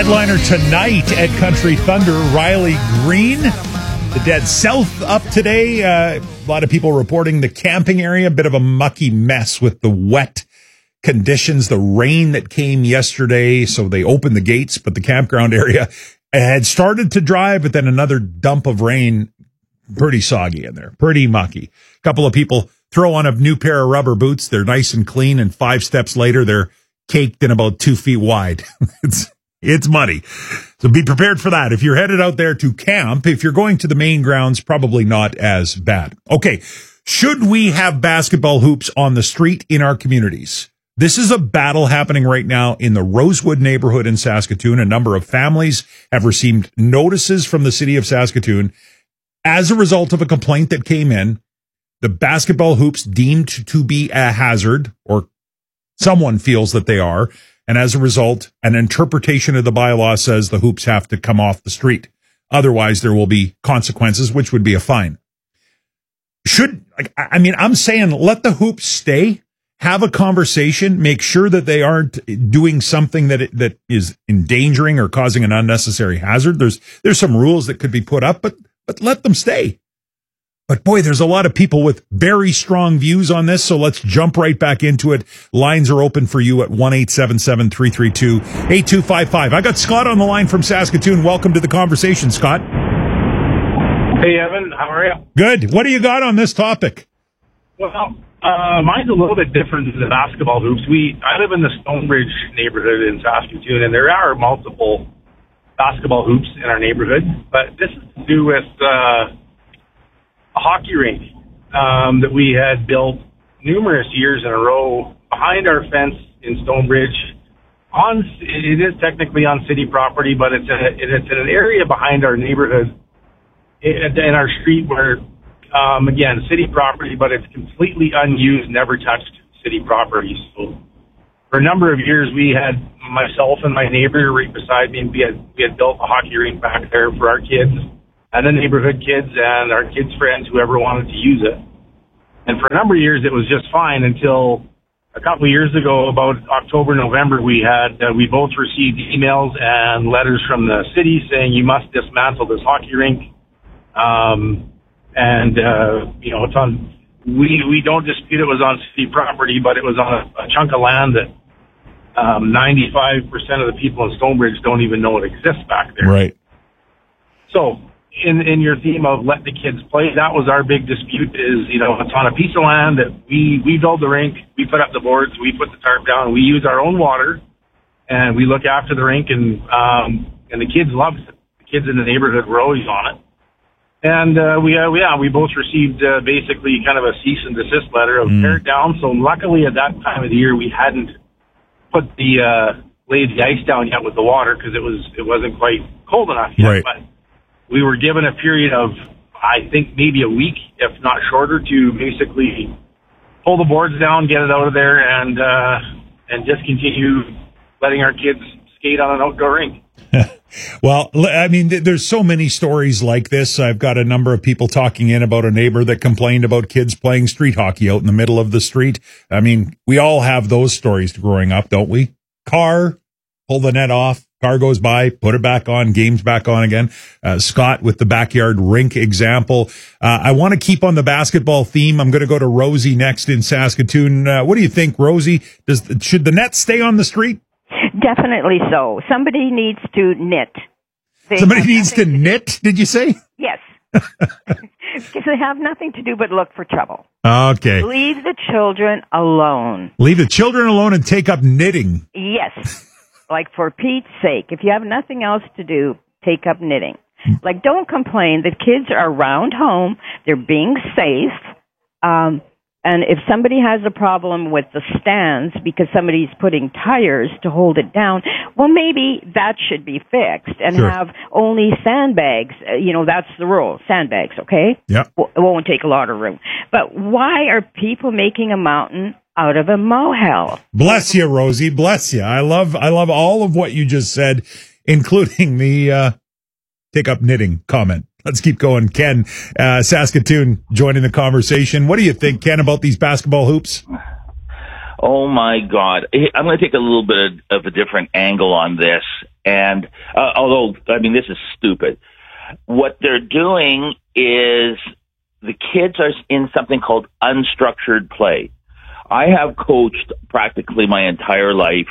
Headliner tonight at Country Thunder, Riley Green. The Dead South up today. A lot of people reporting the camping area, a bit of a mucky mess with the wet conditions, the rain that came yesterday. So they opened the gates, but the campground area had started to dry, but then another dump of rain, pretty soggy in there, pretty mucky. A couple of people throw on a new pair of rubber boots. They're nice and clean, and 5 steps later, they're caked and about 2 feet wide. It's muddy. So be prepared for that. If you're headed out there to camp, if you're going to the main grounds, probably not as bad. Okay. Should we have basketball hoops on the street in our communities? This is a battle happening right now in the Rosewood neighborhood in Saskatoon. A number of families have received notices from the city of Saskatoon as a result of a complaint that came in. The basketball hoops deemed to be a hazard, or someone feels that they are. And as a result, an interpretation of the bylaw says the hoops have to come off the street. Otherwise, there will be consequences, which would be a fine. I'm saying let the hoops stay, have a conversation, make sure that they aren't doing something that is endangering or causing an unnecessary hazard. There's some rules that could be put up, but let them stay. But boy, there's a lot of people with very strong views on this, so let's jump right back into it. Lines are open for you at 1-877-332-8255. I got Scott on the line from Saskatoon. Welcome to the conversation, Scott. Hey, Evan. How are you? Good. What do you got on this topic? Well, mine's a little bit different than the basketball hoops. I live in the Stonebridge neighborhood in Saskatoon, and there are multiple basketball hoops in our neighborhood, but this is to do with a hockey rink that we had built numerous years in a row behind our fence in Stonebridge. It is technically on city property, but it's in an area behind our neighborhood in our street where, again, city property, but it's completely unused, never touched city property. So for a number of years, we had myself and my neighbor right beside me, and we had built a hockey rink back there for our kids and the neighborhood kids and our kids' friends, whoever wanted to use it. And for a number of years, it was just fine until a couple of years ago, about October, November, we both received emails and letters from the city saying you must dismantle this hockey rink. It's on, we don't dispute it was on city property, but it was on a chunk of land that 95% of the people in Stonebridge don't even know it exists back there. Right. So, in your theme of let the kids play, that was our big dispute is, it's on a piece of land that we build the rink, we put up the boards, we put the tarp down, we use our own water, and we look after the rink, and the kids loved it. The kids in the neighborhood were always on it. And we both received basically kind of a cease and desist letter of tear it down. So luckily at that time of the year we hadn't laid the ice down yet with the water because it wasn't quite cold enough yet. Right. But we were given a period of, I think, maybe a week, if not shorter, to basically pull the boards down, get it out of there, and just continue letting our kids skate on an outdoor rink. Well, I mean, there's so many stories like this. I've got a number of people talking in about a neighbor that complained about kids playing street hockey out in the middle of the street. I mean, we all have those stories growing up, don't we? Car, pull the net off. Car goes by, put it back on, game's back on again. Scott with the backyard rink example. I want to keep on the basketball theme. I'm going to go to Rosie next in Saskatoon. What do you think, Rosie? Should the net stay on the street? Definitely so. Somebody needs to knit. Somebody needs to knit, did you say? Yes. Because they have nothing to do but look for trouble. Okay. Leave the children alone. Leave the children alone and take up knitting. Yes. Like, for Pete's sake, if you have nothing else to do, take up knitting. Like, don't complain that kids are around home. They're being safe. And if somebody has a problem with the stands because somebody's putting tires to hold it down, well, maybe that should be fixed and Sure. have only sandbags. That's the rule. Sandbags, okay? Yeah. It won't take a lot of room. But why are people making a mountain out of a molehill? Bless you, Rosie. Bless you. I love all of what you just said, including the take up knitting comment. Let's keep going. Ken, Saskatoon, joining the conversation. What do you think, Ken, about these basketball hoops? Oh, my God. I'm going to take a little bit of a different angle on this. And although, I mean, this is stupid. What they're doing is the kids are in something called unstructured play. I have coached practically my entire life,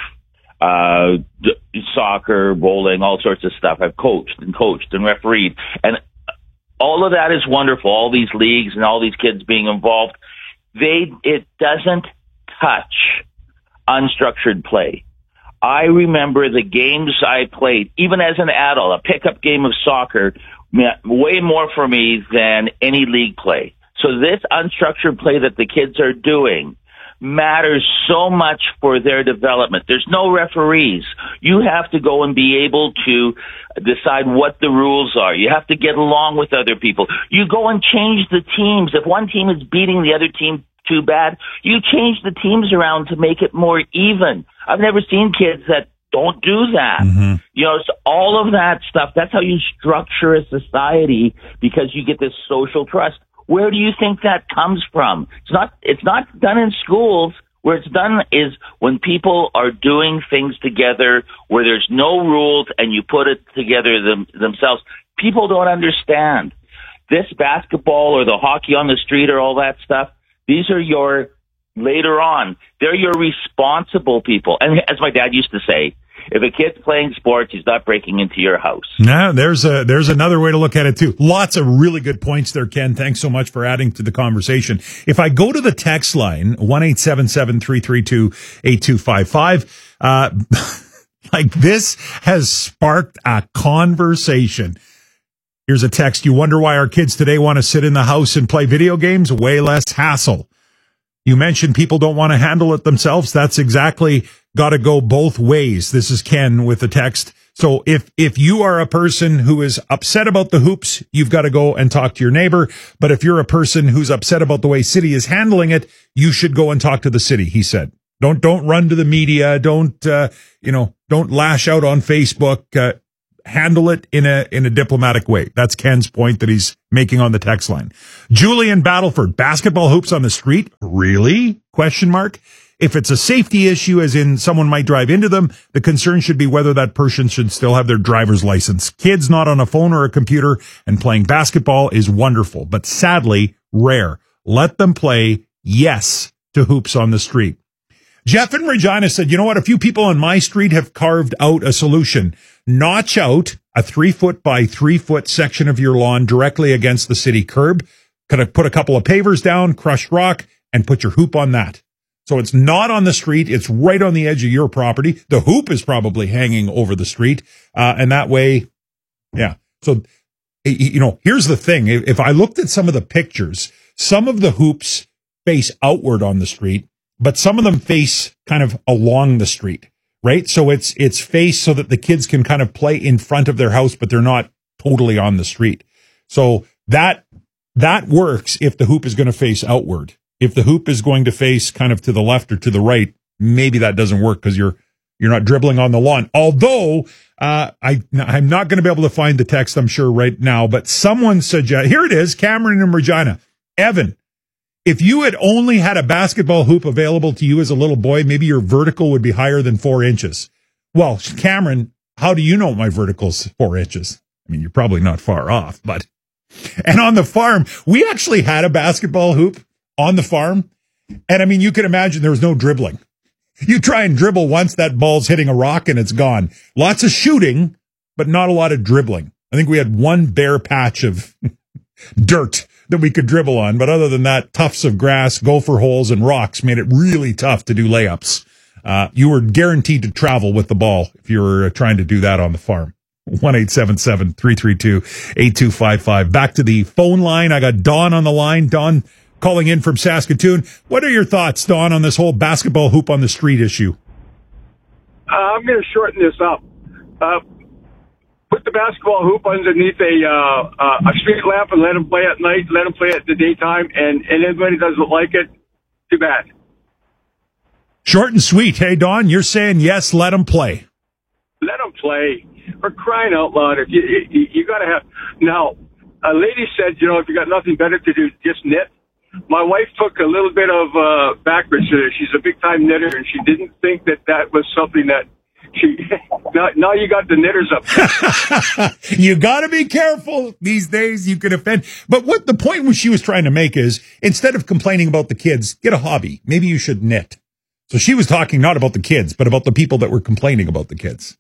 soccer, bowling, all sorts of stuff. I've coached and refereed. And all of that is wonderful, all these leagues and all these kids being involved. It doesn't touch unstructured play. I remember the games I played, even as an adult, a pickup game of soccer meant way more for me than any league play. So this unstructured play that the kids are doing matters so much for their development. There's no referees. You have to go and be able to decide what the rules are. You have to get along with other people. You go and change the teams. If one team is beating the other team too bad, you change the teams around to make it more even. I've never seen kids that don't do that. Mm-hmm. You know, so all of that stuff, that's how you structure a society, because you get this social trust. Where do you think that comes from? It's not done in schools. Where it's done is when people are doing things together, where there's no rules and you put it together themselves. People don't understand. This basketball or the hockey on the street or all that stuff, these are your, later on, they're your responsible people. And as my dad used to say, if a kid's playing sports, he's not breaking into your house. Now, there's another way to look at it too. Lots of really good points there, Ken. Thanks so much for adding to the conversation. If I go to the text line, 1-877-332-8255, like this has sparked a conversation. Here's a text. You wonder why our kids today want to sit in the house and play video games? Way less hassle. You mentioned people don't want to handle it themselves. That's exactly got to go both ways. This is Ken with the text. So if you are a person who is upset about the hoops, you've got to go and talk to your neighbor. But if you're a person who's upset about the way city is handling it, you should go and talk to the city, he said. Don't run to the media. Don't lash out on Facebook. Handle it in a diplomatic way. That's Ken's point that he's making on the text line. Julian Battleford, basketball hoops on the street? Really? ? If it's a safety issue, as in someone might drive into them, the concern should be whether that person should still have their driver's license. Kids not on a phone or a computer and playing basketball is wonderful, but sadly rare. Let them play, yes, to hoops on the street. Jeff in Regina said, you know what? A few people on my street have carved out a solution. Notch out a 3-foot by 3-foot section of your lawn directly against the city curb. Could have put a couple of pavers down, crushed rock, and put your hoop on that. So it's not on the street. It's right on the edge of your property. The hoop is probably hanging over the street. And that way, yeah. So, here's the thing. If I looked at some of the pictures, some of the hoops face outward on the street, but some of them face kind of along the street, right? So it's faced so that the kids can kind of play in front of their house, but they're not totally on the street. So that works if the hoop is going to face outward. If the hoop is going to face kind of to the left or to the right, maybe that doesn't work because you're not dribbling on the lawn. Although I'm not going to be able to find the text, I'm sure, right now, but someone suggested, here it is, Cameron in Regina. Evan, if you had only had a basketball hoop available to you as a little boy, maybe your vertical would be higher than 4 inches. Well, Cameron, how do you know my vertical's 4 inches? I mean, you're probably not far off, but. And on the farm, we actually had a basketball hoop on the farm. And I mean, you can imagine there was no dribbling. You try and dribble once, that ball's hitting a rock and it's gone. Lots of shooting, but not a lot of dribbling. I think we had one bare patch of dirt that we could dribble on. But other than that, tufts of grass, gopher holes, and rocks made it really tough to do layups. You were guaranteed to travel with the ball if you were trying to do that on the farm. 1-877-332-8255. Back to the phone line. I got Dawn on the line. Dawn calling in from Saskatoon. What are your thoughts, Dawn, on this whole basketball hoop on the street issue? I'm going to shorten this up. Put the basketball hoop underneath a street lamp and let them play at night, let them play at the daytime, and anybody doesn't like it, too bad. Short and sweet. Hey, Dawn, you're saying yes, let them play. Let them play. For crying out loud, if you got to have. Now, a lady said, if you got nothing better to do, just knit. My wife took a little bit of backwards. She's a big-time knitter, and she didn't think that was something that Now you got the knitters up. You got to be careful these days. You can offend. But what the point she was trying to make is, instead of complaining about the kids, get a hobby. Maybe you should knit. So she was talking not about the kids, but about the people that were complaining about the kids.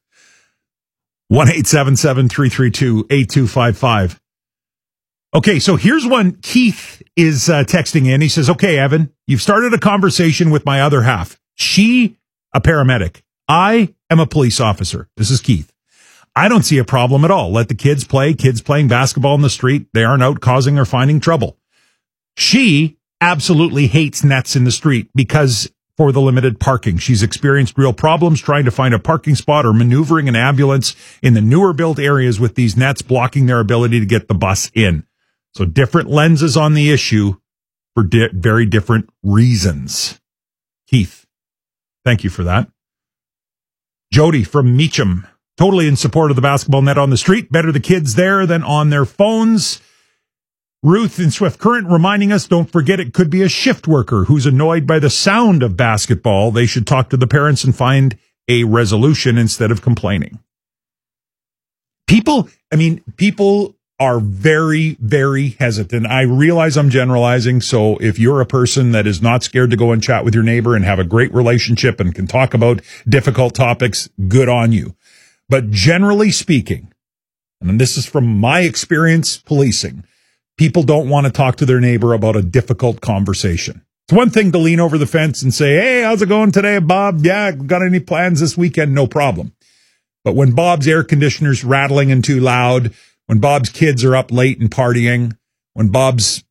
1-877-332-8255. Okay, so here's one. Keith is texting in. He says, okay, Evan, you've started a conversation with my other half. She, a paramedic. I am a police officer. This is Keith. I don't see a problem at all. Let the kids play. Kids playing basketball in the street. They aren't out causing or finding trouble. She absolutely hates nets in the street because for the limited parking. She's experienced real problems trying to find a parking spot or maneuvering an ambulance in the newer built areas with these nets blocking their ability to get the bus in. So different lenses on the issue for very different reasons. Keith, thank you for that. Jody from Meacham, totally in support of the basketball net on the street. Better the kids there than on their phones. Ruth in Swift Current reminding us, don't forget it could be a shift worker who's annoyed by the sound of basketball. They should talk to the parents and find a resolution instead of complaining. People are very, very hesitant. I realize I'm generalizing, so if you're a person that is not scared to go and chat with your neighbor and have a great relationship and can talk about difficult topics, good on you. But generally speaking, and this is from my experience policing, people don't want to talk to their neighbor about a difficult conversation. It's one thing to lean over the fence and say, hey, how's it going today, Bob? Yeah, got any plans this weekend? No problem. But when Bob's air conditioner's rattling and too loud, when Bob's kids are up late and partying, when Bob's,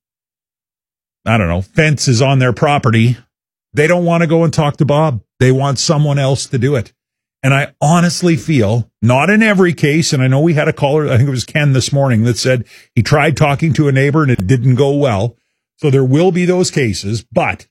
fence is on their property, they don't want to go and talk to Bob. They want someone else to do it. And I honestly feel, not in every case, and I know we had a caller, I think it was Ken this morning, that said he tried talking to a neighbor and it didn't go well. So there will be those cases, but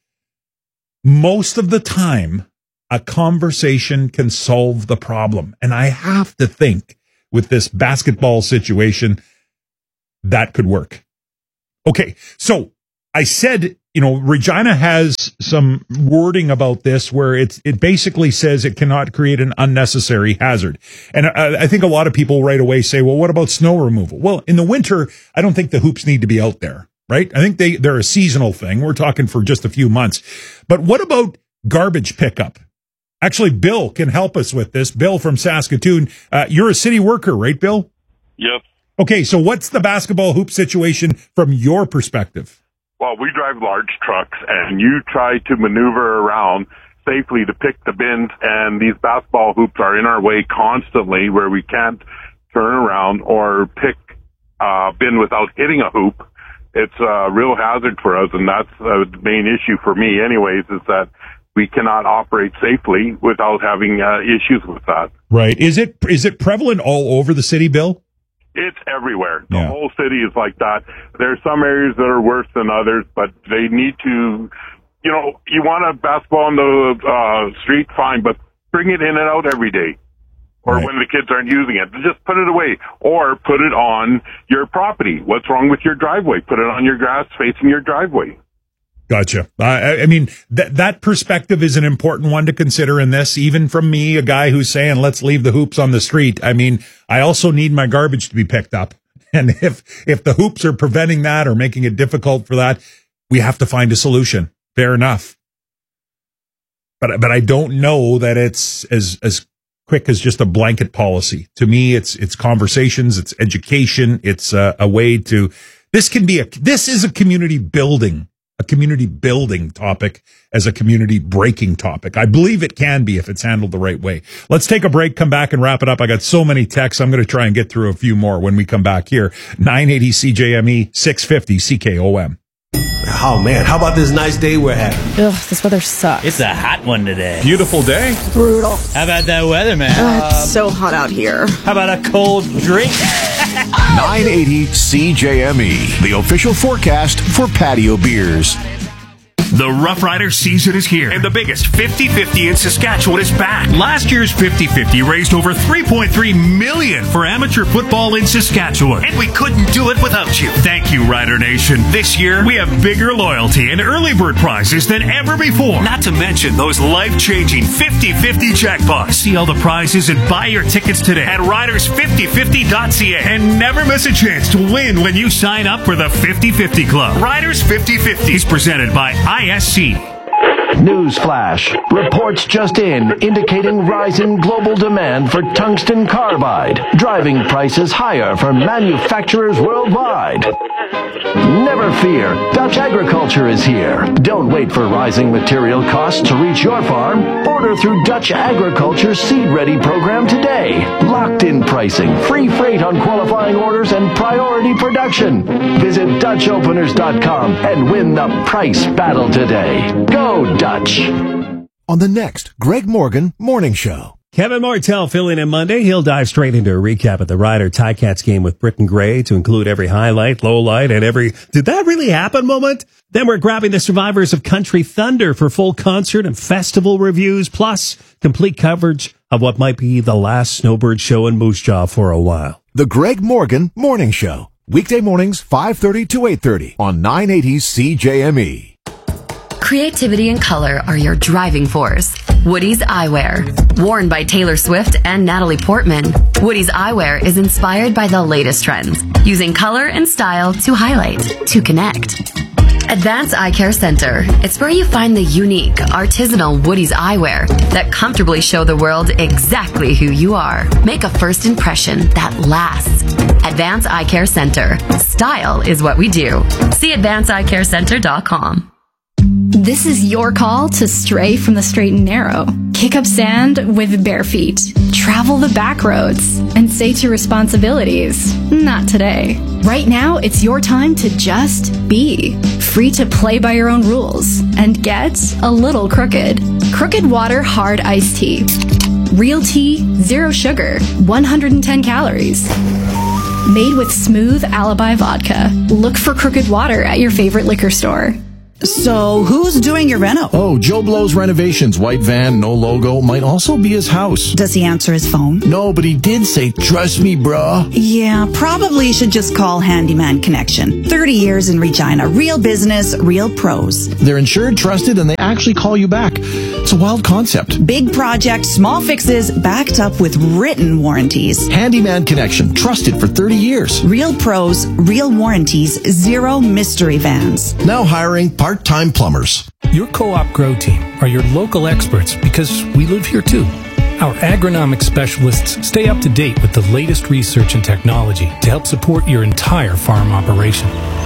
most of the time, a conversation can solve the problem. And I have to think, with this basketball situation, that could work. Okay, so I said, Regina has some wording about this where it basically says it cannot create an unnecessary hazard. And I think a lot of people right away say, well, what about snow removal? Well, in the winter, I don't think the hoops need to be out there, right? I think they're a seasonal thing. We're talking for just a few months. But what about garbage pickup? Actually, Bill can help us with this. Bill from Saskatoon. You're a city worker, right, Bill? Yep. Okay, so what's the basketball hoop situation from your perspective? Well, we drive large trucks, and you try to maneuver around safely to pick the bins, and these basketball hoops are in our way constantly where we can't turn around or pick a bin without hitting a hoop. It's a real hazard for us, and that's the main issue for me anyways, is that we cannot operate safely without having issues with that. Right. Is it prevalent all over the city, Bill? It's everywhere. The whole city is like that. There are some areas that are worse than others, but they need to, you want a basketball on the street, fine, but bring it in and out every day. Or when the kids aren't using it, just put it away. Or put it on your property. What's wrong with your driveway? Put it on your grass facing your driveway. Gotcha. That perspective is an important one to consider in this, even from me, a guy who's saying, let's leave the hoops on the street. I also need my garbage to be picked up. And if the hoops are preventing that or making it difficult for that, we have to find a solution. Fair enough. But I don't know that it's as quick as just a blanket policy. To me, it's conversations, it's education, it's a way to, this is a community building topic as a community breaking topic. I believe it can be if it's handled the right way. Let's take a break, come back and wrap it up. I got so many texts. I'm going to try and get through a few more when we come back here. 980 CJME, 650 CKOM. Oh man, how about this nice day we're having? Ugh, this weather sucks. It's a hot one today. Beautiful day. Brutal. How about that weather, man? It's so hot out here. How about a cold drink? 980 CJME, the official forecast for patio beers. The Rough Rider season is here, and the biggest 50-50 in Saskatchewan is back. Last year's 50-50 raised over $3.3 million for amateur football in Saskatchewan, and we couldn't do it without you. Thank you, Rider Nation. This year, we have bigger loyalty and early bird prizes than ever before. Not to mention those life-changing 50-50 jackpots. See all the prizes and buy your tickets today at riders5050.ca, and never miss a chance to win when you sign up for the 50-50 Club. Riders 50-50 is presented by ISC. Newsflash. Reports just in indicating rising global demand for tungsten carbide, driving prices higher for manufacturers worldwide. Never fear, Dutch Agriculture is here. Don't wait for rising material costs to reach your farm. Order through Dutch Agriculture's Seed Ready program today. Locked-in pricing, free freight on qualifying orders, and priority production. Visit DutchOpeners.com and win the price battle today. Go Dutch! On the next Greg Morgan Morning Show. Kevin Martell filling in Monday. He'll dive straight into a recap of the Rider Ticats game with Britton Gray to include every highlight, low light, and every "did that really happen" moment. Then we're grabbing the survivors of Country Thunder for full concert and festival reviews, plus complete coverage of what might be the last snowbird show in Moose Jaw for a while. The Greg Morgan Morning Show. Weekday mornings, 5:30 to 8:30 on 980 CJME. Creativity and color are your driving force. Woody's Eyewear. Worn by Taylor Swift and Natalie Portman, Woody's Eyewear is inspired by the latest trends, using color and style to highlight, to connect. Advanced Eye Care Center. It's where you find the unique, artisanal Woody's Eyewear that comfortably show the world exactly who you are. Make a first impression that lasts. Advanced Eye Care Center. Style is what we do. See AdvancedEyeCareCenter.com. This is your call to stray from the straight and narrow. Kick up sand with bare feet. Travel the back roads and say to responsibilities, not today. Right now, it's your time to just be. Free to play by your own rules and get a little crooked. Crooked Water Hard Iced Tea. Real tea, 0 sugar, 110 calories. Made with smooth Alibi vodka. Look for Crooked Water at your favorite liquor store. So, who's doing your reno? Oh, Joe Blow's Renovations. White van, no logo. Might also be his house. Does he answer his phone? No, but he did say, "Trust me, bruh." Yeah, probably you should just call Handyman Connection. 30 years in Regina. Real business, real pros. They're insured, trusted, and they actually call you back. It's a wild concept. Big project, small fixes, backed up with written warranties. Handyman Connection. Trusted for 30 years. Real pros, real warranties, 0 mystery vans. Now hiring part-time plumbers. Your Co-op Grow team are your local experts because we live here too. Our agronomic specialists stay up to date with the latest research and technology to help support your entire farm operation.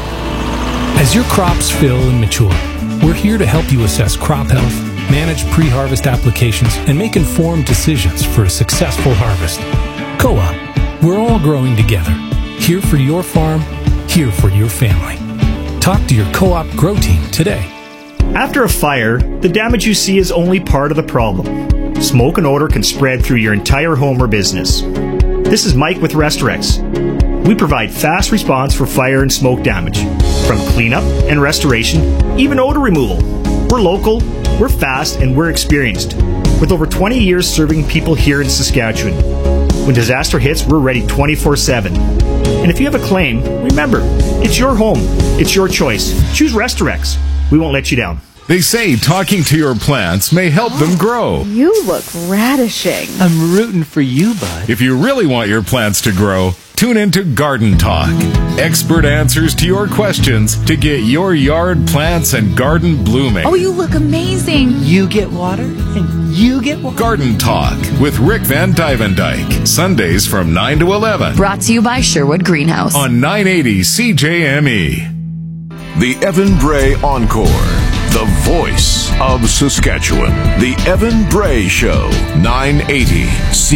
As your crops fill and mature, we're here to help you assess crop health, manage pre-harvest applications, and make informed decisions for a successful harvest. Co-op, we're all growing together. Here for your farm, here for your family. Talk to your Co-op Grow team today. After a fire, the damage you see is only part of the problem. Smoke and odor can spread through your entire home or business. This is Mike with Restorex. We provide fast response for fire and smoke damage, from cleanup and restoration, even odor removal. We're local, we're fast, and we're experienced, with over 20 years serving people here in Saskatchewan. When disaster hits, we're ready 24/7. And if you have a claim, remember, it's your home. It's your choice. Choose Restorex. We won't let you down. They say talking to your plants may help them grow. You look radishing. I'm rooting for you, bud. If you really want your plants to grow, tune into Garden Talk. Expert answers to your questions to get your yard plants and garden blooming. Oh, you look amazing. You get water and you get water. Garden Talk with Rick Van Dyke. Sundays from 9 to 11. Brought to you by Sherwood Greenhouse. On 980 CJME. The Evan Bray Encore. The voice of Saskatchewan. The Evan Bray Show. 980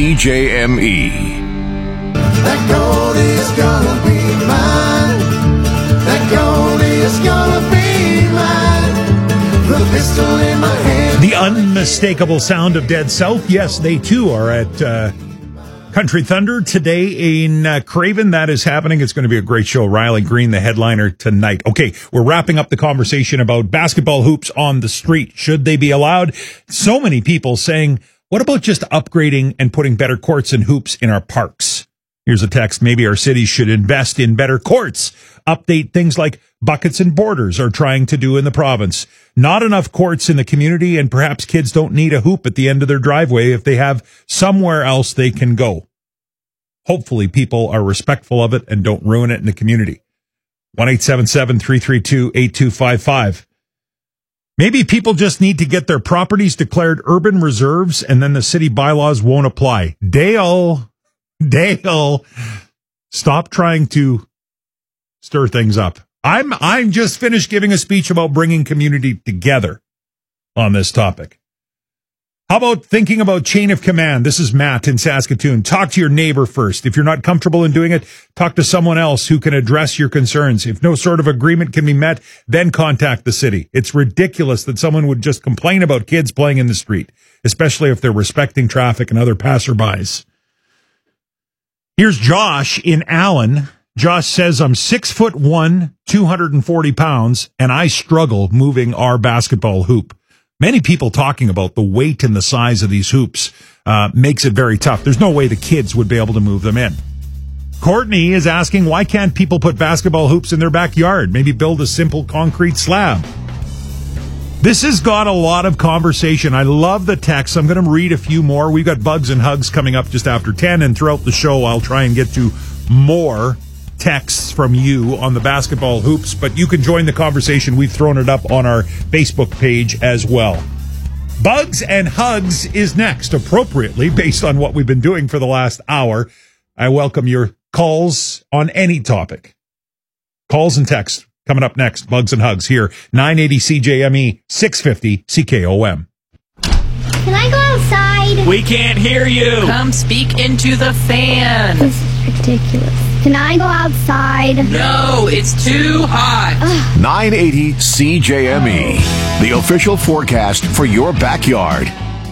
CJME. That gold is gonna be mine. That gold is gonna be mine. The pistol in my hand. The unmistakable sound of Dead South. Yes, they too are at Country Thunder today in Craven. That is happening. It's going to be a great show. Riley Green, the headliner tonight. Okay, we're wrapping up the conversation about basketball hoops on the street. Should they be allowed? So many people saying, what about just upgrading and putting better courts and hoops in our parks? Here's a text. Maybe our cities should invest in better courts. Update things like buckets and borders are trying to do in the province. Not enough courts in the community, and perhaps kids don't need a hoop at the end of their driveway if they have somewhere else they can go. Hopefully people are respectful of it and don't ruin it in the community. 1-877-332-8255. Maybe people just need to get their properties declared urban reserves and then the city bylaws won't apply. Dale, stop trying to stir things up. I'm just finished giving a speech about bringing community together on this topic. How about thinking about chain of command? This is Matt in Saskatoon. Talk to your neighbor first. If you're not comfortable in doing it, talk to someone else who can address your concerns. If no sort of agreement can be met, then contact the city. It's ridiculous that someone would just complain about kids playing in the street, especially if they're respecting traffic and other passerbys. Here's Josh in Allen. Josh says, I'm 6'1", 240 pounds, and I struggle moving our basketball hoop. Many people talking about the weight and the size of these hoops makes it very tough. There's no way the kids would be able to move them in. Courtney is asking, why can't people put basketball hoops in their backyard? Maybe build a simple concrete slab. This has got a lot of conversation. I love the text. I'm going to read a few more. We've got Bugs and Hugs coming up just after 10, and throughout the show, I'll try and get to more texts from you on the basketball hoops, but you can join the conversation. We've thrown it up on our Facebook page as well. Bugs and Hugs is next, appropriately, based on what we've been doing for the last hour. I welcome your calls on any topic. Calls and texts coming up next. Bugs and Hugs here, 980 CJME, 650 CKOM. Can I go outside? We can't hear you. Come speak into the fan. This is ridiculous. Can I go outside? No, it's too hot. 980 CJME, the official forecast for your backyard.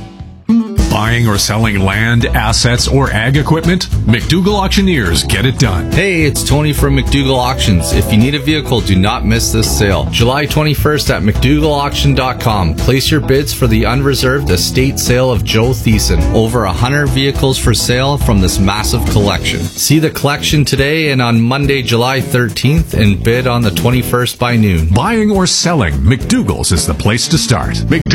Buying or selling land, assets, or ag equipment? McDougall Auctioneers get it done. Hey, it's Tony from McDougall Auctions. If you need a vehicle, do not miss this sale. July 21st at McDougallAuction.com. Place your bids for the unreserved estate sale of Joe Thiessen. Over 100 vehicles for sale from this massive collection. See the collection today and on Monday, July 13th, and bid on the 21st by noon. Buying or selling, McDougall's is the place to start.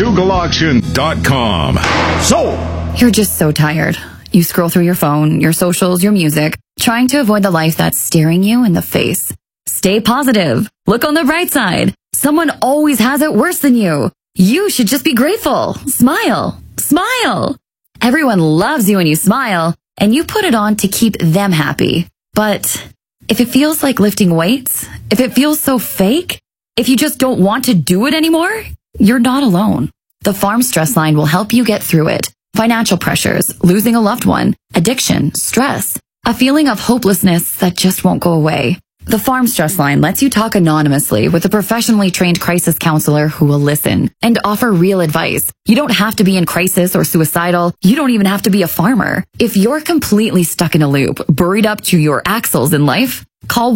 McDougallAuction.com. Sold! You're just so tired. You scroll through your phone, your socials, your music, trying to avoid the life that's staring you in the face. Stay positive. Look on the bright side. Someone always has it worse than you. You should just be grateful. Smile. Smile. Everyone loves you when you smile, and you put it on to keep them happy. But if it feels like lifting weights, if it feels so fake, if you just don't want to do it anymore, you're not alone. The Farm Stress Line will help you get through it. Financial pressures, losing a loved one, addiction, stress, a feeling of hopelessness that just won't go away. The Farm Stress Line lets you talk anonymously with a professionally trained crisis counselor who will listen and offer real advice. You don't have to be in crisis or suicidal. You don't even have to be a farmer. If you're completely stuck in a loop, buried up to your axles in life, call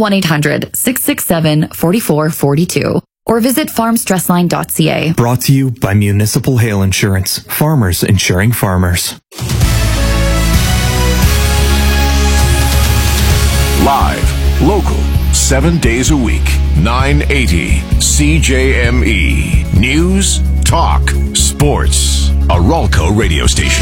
1-800-667-4442. or visit farmstressline.ca. Brought to you by Municipal Hail Insurance. Farmers insuring farmers. Live, local, 7 days a week. 980 CJME. News, talk, sports. A Ralco radio station.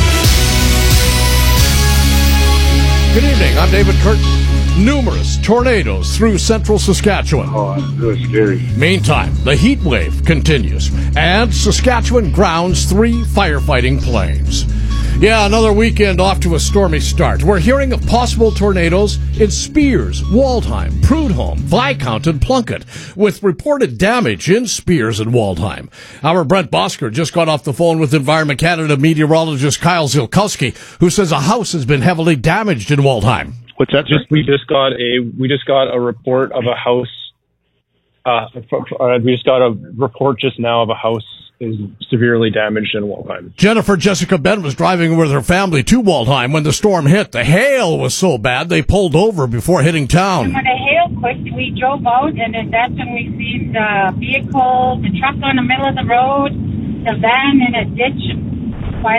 Good evening. I'm David Curtin. Numerous tornadoes through central Saskatchewan. Oh, that's really scary. Meantime, the heat wave continues, and Saskatchewan grounds 3 firefighting planes. Yeah, another weekend off to a stormy start. We're hearing of possible tornadoes in Spears, Waldheim, Prudhoe, Viscount, and Plunkett, with reported damage in Spears and Waldheim. Our Brent Bosker just got off the phone with Environment Canada meteorologist Kyle Zilkowski, who says a house has been heavily damaged in Waldheim. What's that? We just got a report of a house We just got a report just now of a house is severely damaged in Waldheim. Jennifer Jessica Ben was driving with her family to Waldheim when the storm hit. The hail was so bad they pulled over before hitting town. And when the hail quit, we drove out, and then that's when we seen the vehicle, the truck on the middle of the road, the van in a ditch by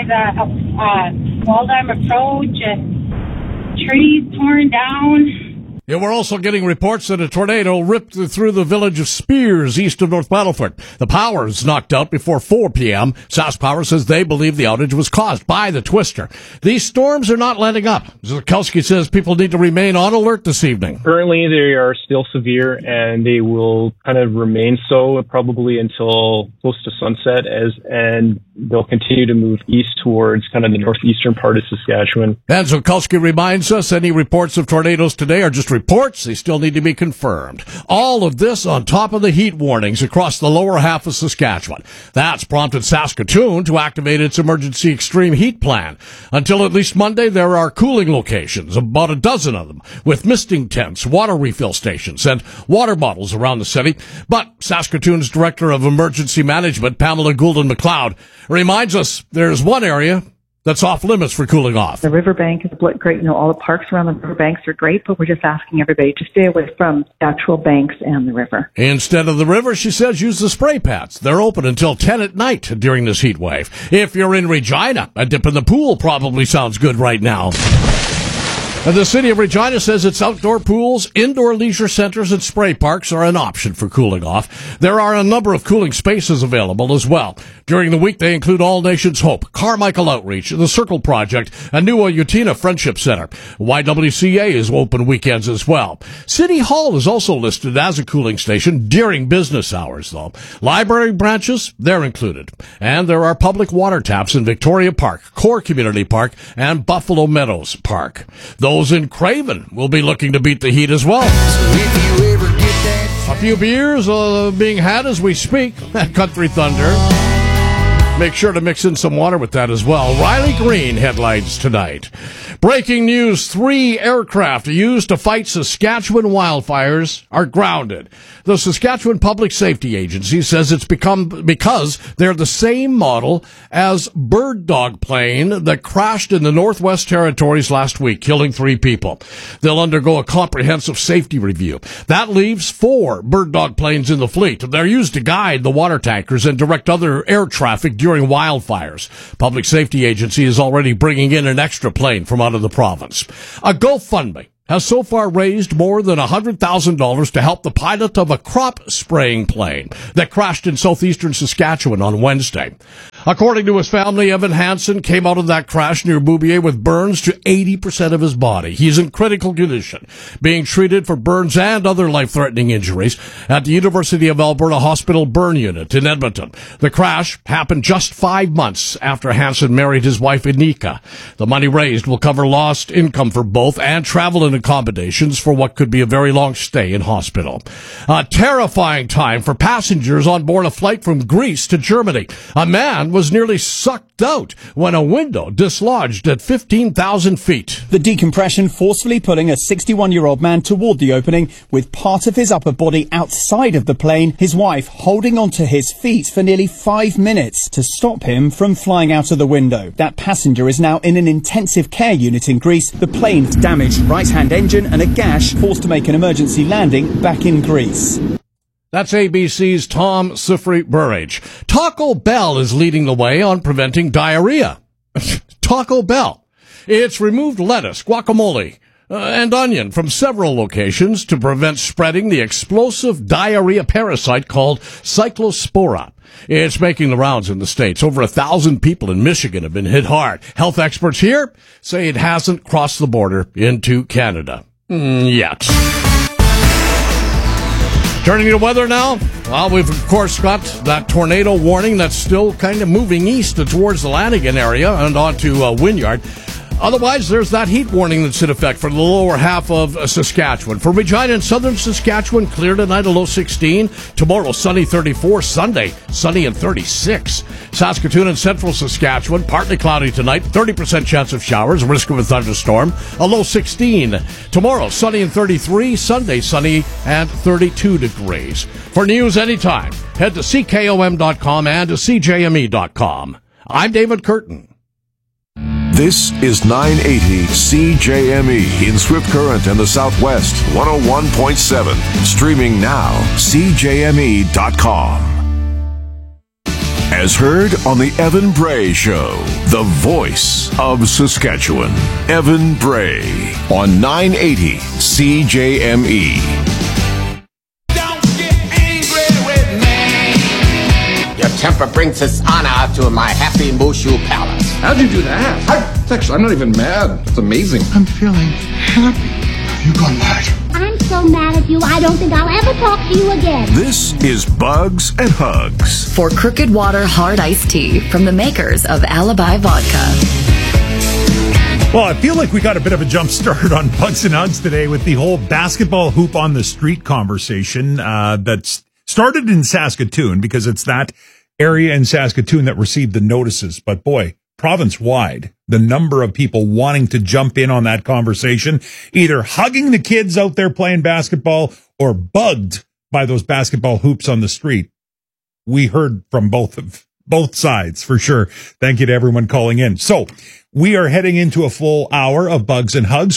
the Waldheim approach, and trees torn down. Yeah, we're also getting reports that a tornado ripped through the village of Spears, east of North Battleford. The power is knocked out before 4 p.m. SaskPower says they believe the outage was caused by the twister. These storms are not letting up. Zukowski says people need to remain on alert this evening. Currently, they are still severe, and they will kind of remain so probably until close to sunset, and they'll continue to move east towards kind of the northeastern part of Saskatchewan. And Zukowski reminds us any reports of tornadoes today are just reports. They still need to be confirmed. All of this on top of the heat warnings across the lower half of Saskatchewan. That's prompted Saskatoon to activate its emergency extreme heat plan. Until at least Monday, there are cooling locations, about a dozen of them, with misting tents, water refill stations, and water bottles around the city. But Saskatoon's Director of Emergency Management, Pamela Goulden-McLeod, reminds us there's one area that's off limits for cooling off. The riverbank is great. All the parks around the riverbanks are great, but we're just asking everybody to stay away from actual banks and the river. Instead of the river, she says, use the spray pads. They're open until 10 at night during this heat wave. If you're in Regina, a dip in the pool probably sounds good right now. And the city of Regina says its outdoor pools, indoor leisure centers, and spray parks are an option for cooling off. There are a number of cooling spaces available as well. During the week, they include All Nations Hope, Carmichael Outreach, the Circle Project, and Nua-Utina Friendship Center. YWCA is open weekends as well. City Hall is also listed as a cooling station during business hours, though. Library branches, they're included. And there are public water taps in Victoria Park, Core Community Park, and Buffalo Meadows Park. Those in Craven will be looking to beat the heat as well. A few beers being had as we speak at Country Thunder. Make sure to mix in some water with that as well. Riley Green headlines tonight. Breaking news, 3 aircraft used to fight Saskatchewan wildfires are grounded. The Saskatchewan Public Safety Agency says it's because they're the same model as Bird Dog plane that crashed in the Northwest Territories last week, killing 3 people. They'll undergo a comprehensive safety review. That leaves 4 Bird Dog planes in the fleet. They're used to guide the water tankers and direct other air traffic during wildfires. Public Safety Agency is already bringing in an extra plane from out of the province. A GoFundMe has so far raised more than $100,000 to help the pilot of a crop spraying plane that crashed in southeastern Saskatchewan on Wednesday. According to his family, Evan Hansen came out of that crash near Bouvier with burns to 80% of his body. He's in critical condition, being treated for burns and other life-threatening injuries at the University of Alberta Hospital Burn Unit in Edmonton. The crash happened just 5 months after Hansen married his wife, Inika. The money raised will cover lost income for both and travel and accommodations for what could be a very long stay in hospital. A terrifying time for passengers on board a flight from Greece to Germany. A man was nearly sucked out when a window dislodged at 15,000 feet. The decompression forcefully pulling a 61-year-old man toward the opening with part of his upper body outside of the plane, his wife holding onto his feet for nearly 5 minutes to stop him from flying out of the window. That passenger is now in an intensive care unit in Greece. The plane's damaged right-hand engine and a gash forced to make an emergency landing back in Greece. That's ABC's Tom Sifri-Burrage. Taco Bell is leading the way on preventing diarrhea. Taco Bell. It's removed lettuce, guacamole, and onion from several locations to prevent spreading the explosive diarrhea parasite called Cyclospora. It's making the rounds in the States. Over 1,000 people in Michigan have been hit hard. Health experts here say it hasn't crossed the border into Canada. Yet. Turning to weather now. Well, we've, of course, got that tornado warning that's still kind of moving east towards the Lanigan area and onto Wynyard. Otherwise, there's that heat warning that's in effect for the lower half of Saskatchewan. For Regina and southern Saskatchewan, clear tonight, a low 16. Tomorrow, sunny 34. Sunday, sunny and 36. Saskatoon and central Saskatchewan, partly cloudy tonight, 30% chance of showers, risk of a thunderstorm, a low 16. Tomorrow, sunny and 33. Sunday, sunny and 32 degrees. For news anytime, head to CKOM.com and to CJME.com. I'm David Curtin. This is 980 CJME in Swift Current and the Southwest, 101.7. Streaming now, CJME.com. As heard on the Evan Bray Show, the voice of Saskatchewan. Evan Bray on 980 CJME. Your temper brings dishonor to my happy Mushu palace. How'd you do that? I'm not even mad. It's amazing. I'm feeling happy. Have you gone mad? I'm so mad at you, I don't think I'll ever talk to you again. This is Bugs and Hugs. For Crooked Water Hard Iced Tea from the makers of Alibi Vodka. Well, I feel like we got a bit of a jump start on Bugs and Hugs today with the whole basketball hoop on the street conversation that's started in Saskatoon, because it's that area in Saskatoon that received the notices. But boy, province-wide, the number of people wanting to jump in on that conversation, either hugging the kids out there playing basketball or bugged by those basketball hoops on the street. We heard from both sides for sure. Thank you to everyone calling in. So we are heading into a full hour of Bugs and Hugs.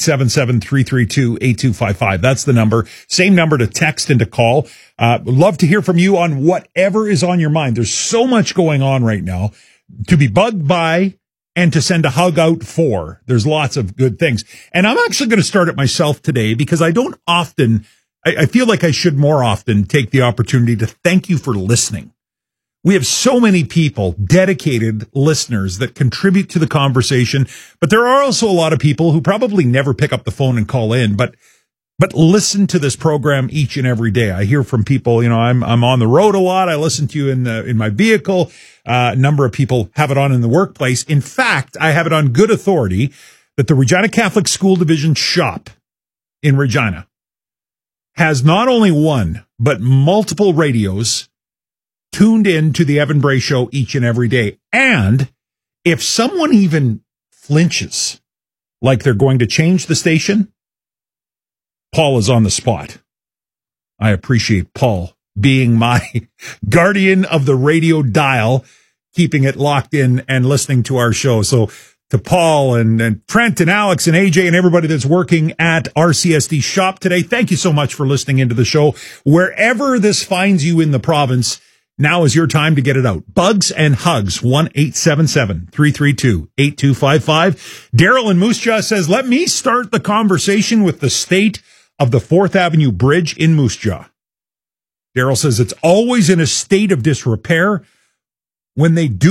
1-877-332-8255. That's the number. Same number to text and to call. Love to hear from you on whatever is on your mind. There's so much going on right now to be bugged by and to send a hug out for. There's lots of good things. And I'm actually going to start it myself today, because I don't often, I feel like I should more often take the opportunity to thank you for listening. We have so many people, dedicated listeners that contribute to the conversation, but there are also a lot of people who probably never pick up the phone and call in, but listen to this program each and every day. I hear from people, I'm on the road a lot. I listen to you in my vehicle. A number of people have it on in the workplace. In fact, I have it on good authority that the Regina Catholic School Division shop in Regina has not only one, but multiple radios tuned in to the Evan Bray Show each and every day. And if someone even flinches, like they're going to change the station, Paul is on the spot. I appreciate Paul being my guardian of the radio dial, keeping it locked in and listening to our show. So to Paul and Trent and Alex and AJ and everybody that's working at RCSD shop today, thank you so much for listening into the show. Wherever this finds you in the province, now is your time to get it out. Bugs and Hugs, 1-877-332-8255. Daryl in Moose Jaw says, let me start the conversation with the state of the 4th Avenue Bridge in Moose Jaw. Daryl says it's always in a state of disrepair. When they do